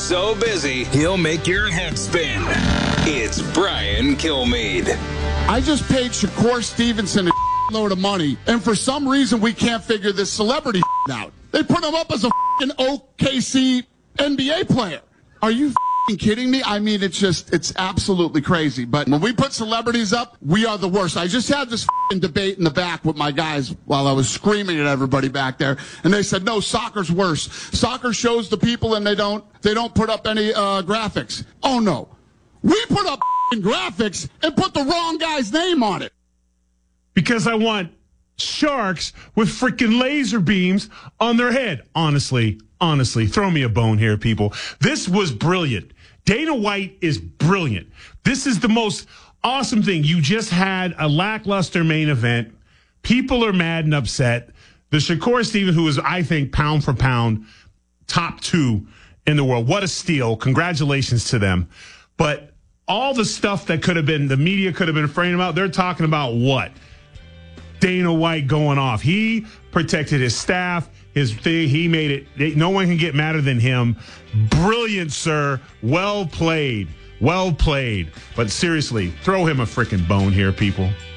so busy, he'll make your head spin. It's Brian Kilmeade. I just paid Shakur Stevenson a load of money, and for some reason we can't figure this celebrity out. They put him up as a OKC NBA player. Are you kidding me? I mean, it's absolutely crazy. But when we put celebrities up, we are the worst. I just had this debate in the back with my guys while I was screaming at everybody back there, and they said, no, soccer's worse. Soccer shows the people and they don't put up any graphics. Oh, no. We put up graphics and put the wrong guy's name on it. Because I want sharks with freaking laser beams on their head. Honestly, throw me a bone here, people. This was brilliant. Dana White is brilliant. This is the most awesome thing. You just had a lackluster main event. People are mad and upset. The Shakur Stevenson, who is, I think, pound for pound, top 2 in the world. What a steal. Congratulations to them. But all the stuff that could have been, the media could have been framing about, they're talking about what? Dana White going off. He protected his staff, his thing. He made it. No one can get madder than him. Brilliant, sir. Well played. Well played. But seriously, throw him a freaking bone here, people.